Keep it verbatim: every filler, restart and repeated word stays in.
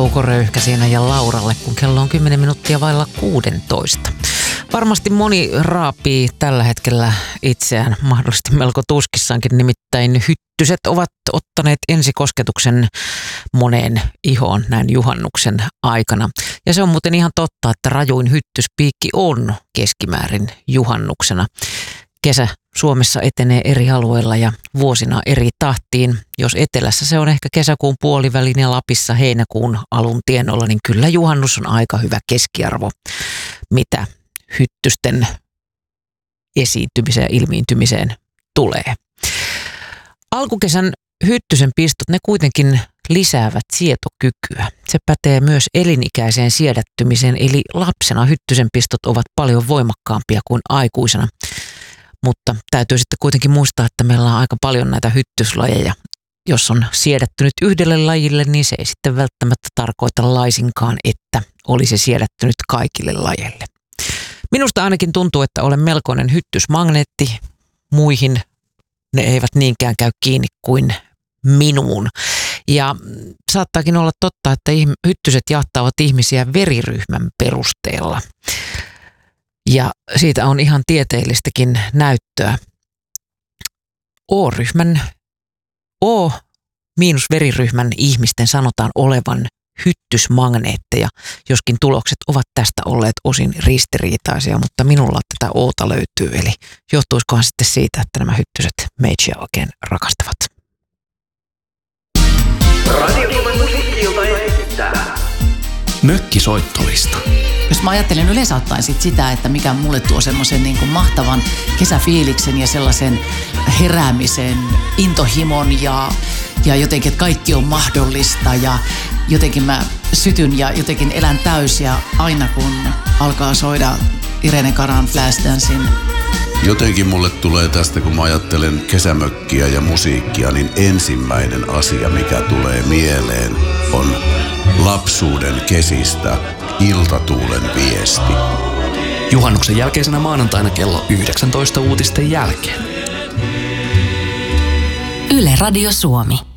Touko Röyhkäsienä ja Lauralle, kun kello on kymmenen minuuttia vailla kuusitoista. Varmasti moni raapii tällä hetkellä itseään mahdollisesti melko tuskissaankin, nimittäin hyttyset ovat ottaneet ensikosketuksen moneen ihoon näin juhannuksen aikana. Ja se on muuten ihan totta, että rajuin hyttyspiikki on keskimäärin juhannuksena. Kesä Suomessa etenee eri alueilla ja vuosina eri tahtiin. Jos etelässä se on ehkä kesäkuun puolivälin ja Lapissa heinäkuun alun tienoilla, niin kyllä juhannus on aika hyvä keskiarvo, mitä hyttysten esiintymiseen ja ilmiintymiseen tulee. Alkukesän hyttysen pistot, ne kuitenkin lisäävät sietokykyä. Se pätee myös elinikäiseen siedättymiseen, eli lapsena hyttysen pistot ovat paljon voimakkaampia kuin aikuisena. Mutta täytyy sitten kuitenkin muistaa, että meillä on aika paljon näitä hyttyslajeja. Jos on siedättynyt yhdelle lajille, niin se ei sitten välttämättä tarkoita laisinkaan, että olisi siedättynyt kaikille lajeille. Minusta ainakin tuntuu, että olen melkoinen hyttysmagneetti. Muihin ne eivät niinkään käy kiinni kuin minuun. Ja saattaakin olla totta, että hyttyset jahtaavat ihmisiä veriryhmän perusteella. Ja siitä on ihan tieteellistäkin näyttöä. O-ryhmän, O-veriryhmän ihmisten sanotaan olevan hyttysmagneetteja, joskin tulokset ovat tästä olleet osin ristiriitaisia, mutta minulla tätä Oota löytyy. Eli johtuisikohan sitten siitä, että nämä hyttyset meitä oikein rakastavat. Radio Suomen musiikki-ilta esittää Mökkisoittolista. Jos mä ajattelen yleensä ottaen sit sitä, että mikä mulle tuo semmoisen niin kuin mahtavan kesäfiiliksen ja sellaisen heräämisen, intohimon ja, ja jotenkin, että kaikki on mahdollista ja jotenkin mä sytyn ja jotenkin elän täysiä aina kun alkaa soida Irene Karan Flashdancen. Jotenkin mulle tulee tästä, kun mä ajattelen kesämökkiä ja musiikkia, niin ensimmäinen asia, mikä tulee mieleen, on lapsuuden kesistä iltatuulen viesti. Juhannuksen jälkeisenä maanantaina kello yhdeksäntoista uutisten jälkeen. Yle Radio Suomi.